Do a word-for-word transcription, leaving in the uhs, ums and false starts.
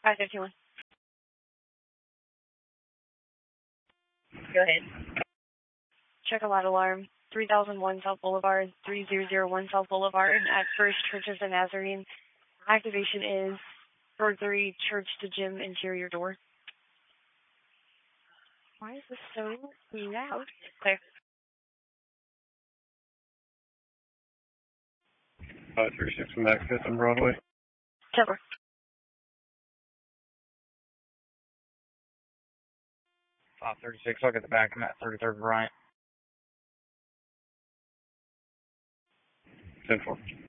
five fifty-one. Go ahead. Check a lot alarm. three thousand one South Boulevard, three thousand one South Boulevard at First Church of the Nazarene. Activation is floor three, church to gym interior door. Why is this so loud? Clear. five thirty-six from Mac fifth on Broadway. Cover. five thirty-six, I'll get the back. I'm at thirty-third Bryant. ten four.